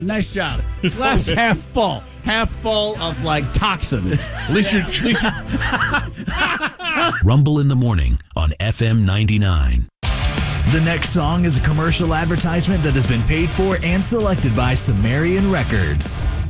Nice job. Glass half full. Half full of, like, toxins. At least you're Rumble in the Morning on FM 99. The next song is a commercial advertisement that has been paid for and selected by Sumerian Records.